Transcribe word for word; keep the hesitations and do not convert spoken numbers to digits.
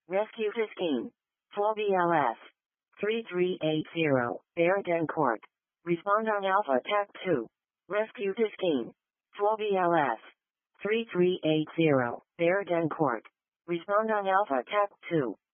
Rescue to scheme. Flow B L S. three three eight zero, Beardencourt. Respond on Alpha T A C two. Rescue to scheme. Flow B L S. three three eight zero, Beardencourt. Respond on Alpha T A C two.